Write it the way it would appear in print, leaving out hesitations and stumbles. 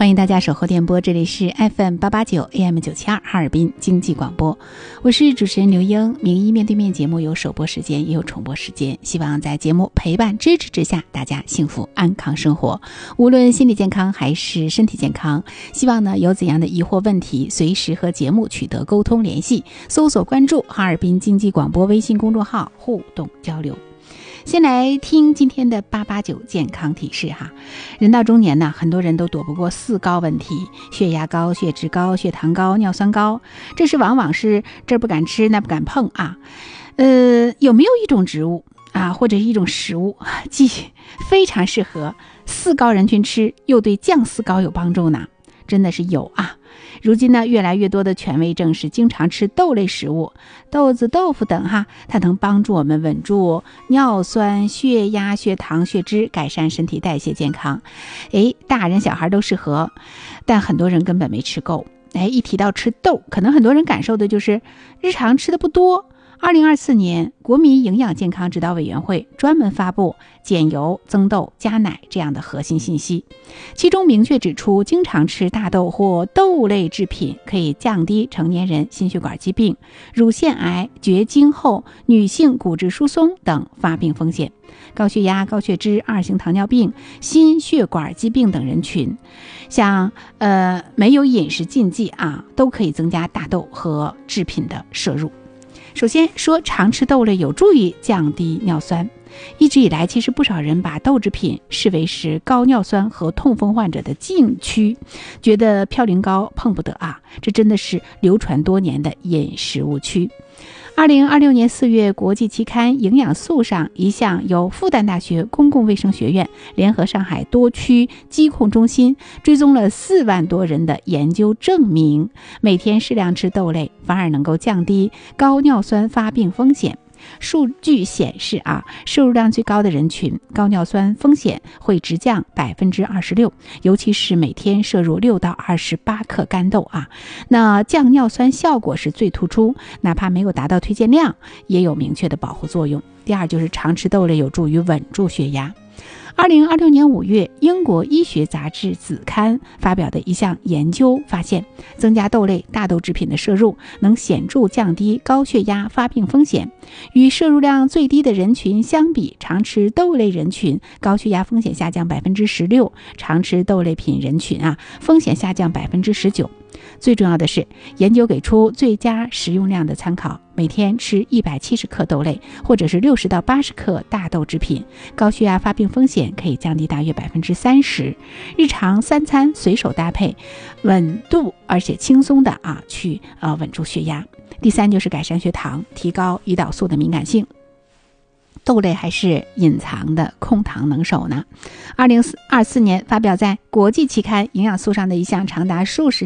欢迎大家守候电波，这里是 FM889 AM972 哈尔滨经济广播，我是主持人刘英。名医面对面节目有首播时间也有重播时间，希望在节目陪伴支持之下，大家幸福安康生活，无论心理健康还是身体健康。希望呢有怎样的疑惑问题，随时和节目取得沟通联系，搜索关注哈尔滨经济广播微信公众号互动交流。先来听今天的889健康提示哈。人到中年呢，很多人都躲不过4高问题，血压高、血脂高、血糖高、尿酸高，这是往往是这不敢吃那不敢碰啊。有没有一种植物啊，或者是一种食物，既非常适合4高人群吃，又对降4高有帮助呢？真的是有啊。如今呢，越来越多的权威证实，经常吃豆类食物，豆子、豆腐等哈，它能帮助我们稳住尿酸、血压、血糖、血脂，改善身体代谢健康。大人小孩都适合，但很多人根本没吃够。一提到吃豆，可能很多人感受的就是日常吃的不多。2024年国民营养健康指导委员会专门发布减油、增豆、加奶这样的核心信息，其中明确指出，经常吃大豆或豆类制品可以降低成年人心血管疾病、乳腺癌、绝经后女性骨质疏松等发病风险，高血压、高血脂、2型糖尿病、心血管疾病等人群，像没有饮食禁忌啊，都可以增加大豆和制品的摄入。首先说，常吃豆类有助于降低尿酸。一直以来，其实不少人把豆制品视为是高尿酸和痛风患者的禁区，觉得嘌呤高碰不得啊，这真的是流传多年的饮食误区。2026年4月，国际期刊《营养素》上一项由复旦大学公共卫生学院联合上海多区疾控中心追踪了4万多人的研究证明，每天适量吃豆类反而能够降低高尿酸发病风险。数据显示啊，摄入量最高的人群高尿酸风险会直降26%，尤其是每天摄入6到28克干豆啊，那降尿酸效果是最突出，哪怕没有达到推荐量，也有明确的保护作用。第二就是常吃豆类有助于稳住血压。2026年5月，英国医学杂志子刊发表的一项研究发现，增加豆类、大豆制品的摄入能显著降低高血压发病风险。与摄入量最低的人群相比，常吃豆类人群高血压风险下降16%，常吃豆类品人群风险下降19%。最重要的是，研究给出最佳食用量的参考，每天吃170克豆类，或者是60到80克大豆制品，高血压发病风险可以降低大约30%。日常3餐随手搭配，稳度而且轻松的去稳住血压。第三就是改善血糖，提高胰岛素的敏感性。豆类还是隐藏的控糖能手呢。2024年发表在国际期刊营养素上的一项长达数十